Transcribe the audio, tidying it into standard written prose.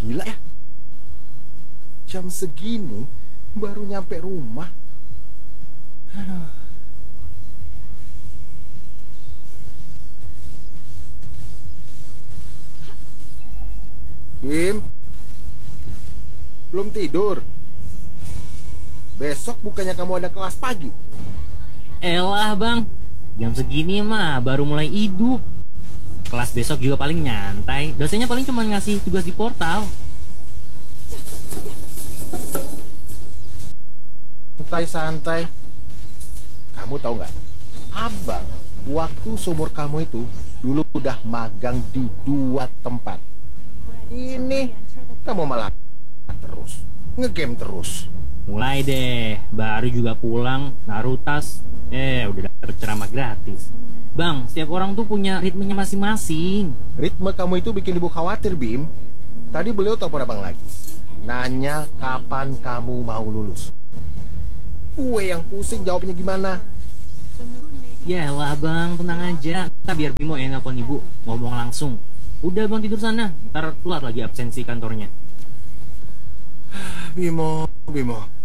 Gila ya. Jam segini baru nyampe rumah. Aduh. Bim, belum tidur. Besok bukannya kamu ada kelas pagi? Elah bang, jam segini mah baru mulai hidup. Kelas besok juga paling nyantai. Dosennya paling cuma ngasih tugas di portal. Santai-santai. Kamu tahu nggak? Abang, waktu seumur kamu itu dulu udah magang di 2 tempat. Ini kamu malah terus ngegame terus. Mulai deh, baru juga pulang, naruh tas, udah dapet ceramah gratis. Bang, setiap orang tuh punya ritmenya masing-masing. Ritme kamu itu bikin ibu khawatir, Bim. Tadi beliau telepon abang lagi. Nanya kapan kamu mau lulus. Gue yang pusing jawabnya gimana. Yaelah bang, tenang aja. Kita biar Bimo yang nelpon ibu, ngomong langsung. Udah bang tidur sana, ntar telat lagi absensi kantornya. Bimo, Bimo.